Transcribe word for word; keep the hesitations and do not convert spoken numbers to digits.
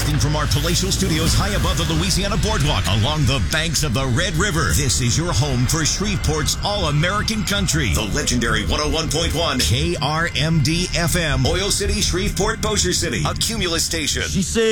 Broadcasting from our palatial studios high above the Louisiana Boardwalk along the banks of the Red River. This is your home for Shreveport's All-American Country. The legendary one oh one point one K R M D F M. Oil City, Shreveport, Bossier City. A Cumulus station. She said